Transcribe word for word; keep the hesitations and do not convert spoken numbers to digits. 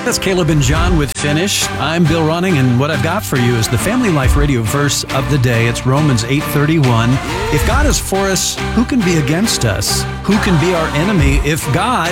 That's Caleb and John with Finish. I'm Bill Running, and what I've got for you is the Family Life Radio verse of the day. It's Romans eight thirty-one. If God is for us, who can be against us? Who can be our enemy? If God